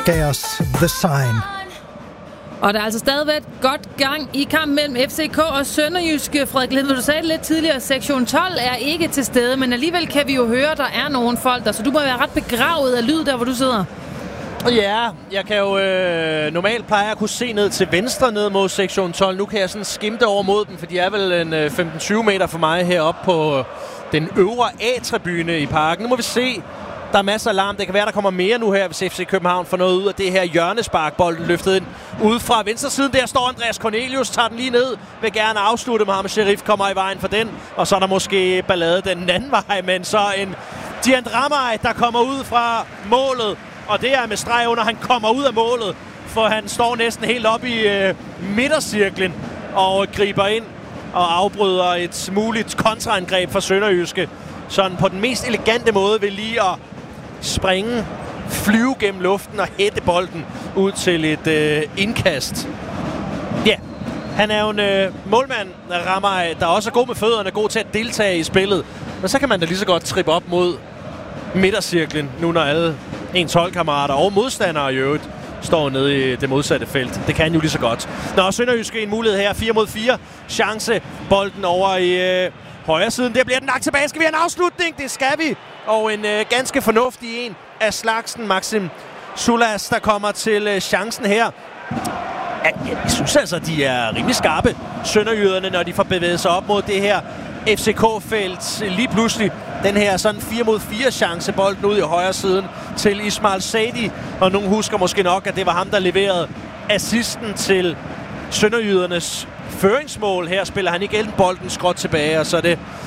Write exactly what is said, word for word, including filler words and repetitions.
gav os The Sign. Og der er altså stadigvæk godt gang i kampen mellem F C K og Sønderjyske. Frederik Lind, du sagde det lidt tidligere, sektion tolv er ikke til stede, men alligevel kan vi jo høre, at der er nogle folk der, så du må være ret begravet af lyd der, hvor du sidder. Ja, jeg kan jo øh, normalt pleje at kunne se ned til venstre ned mod sektion tolv. Nu kan jeg sådan skimte over mod dem, for de er vel en øh, femten til tyve meter for mig heroppe på øh, den øvre A-tribune i parken. Nu må vi se. Der er masser af larm. Det kan være, der kommer mere nu her, hvis F C København får noget ud af det her hjørnespark. Bolden løftet ind ude fra venstre siden. Der står Andreas Cornelius, tager den lige ned. Vil gerne afslutte. Mohamed Sherif kommer i vejen for den. Og så er der måske ballade den anden vej. Men så en Dian Ramay, der kommer ud fra målet. Og det er med streg under, han kommer ud af målet. For han står næsten helt op i øh, midtercirklen og griber ind og afbryder et muligt kontraangreb fra Sønderjyske. Sådan på den mest elegante måde vil lige at springe, flyve gennem luften og hætte bolden ud til et øh, indkast. Ja, yeah. Han er jo en øh, målmand, Ramay, der også er god med fødderne, god til at deltage i spillet. Men så kan man da lige så godt trippe op mod midtercirklen, nu når alle ens holdkammerater og modstandere i øvrigt står nede i det modsatte felt. Det kan han jo lige så godt. Nå, Sønderjyske en mulighed her. fire mod fire. Chance. Bolden over i øh, højre siden. Der bliver den lagt tilbage. Skal vi have en afslutning? Det skal vi. Og en øh, ganske fornuftig en af slagsen. Maxim Sulas, der kommer til øh, chancen her. Ja, jeg synes altså, de er rimelig skarpe, sønderjyderne, når de får bevæget sig op mod det her F C K-felt. Lige pludselig den her sådan fire mod fire chance, bolden ud i højre siden til Ismail Sadi. Og nogen husker måske nok, at det var ham, der leverede assisten til sønderjydernes føringsmål. Her spiller han igen bolden skråt tilbage, og så er det